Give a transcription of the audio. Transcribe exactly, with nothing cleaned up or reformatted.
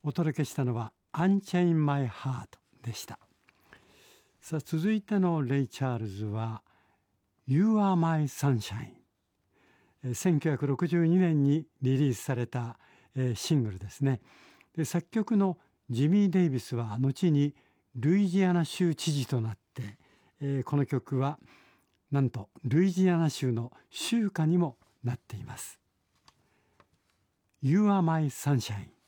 お届けしたのは Unchain My Heart でした。さあ続いてのレイ・チャールズは You Are My Sunshine、せんきゅうひゃくろくじゅうにねんにリリースされたシングルですね。で作曲のジミー・デイビスは後にルイジアナ州知事となって、えー、この曲はなんとルイジアナ州の州歌にもなっています。 You are my sunshine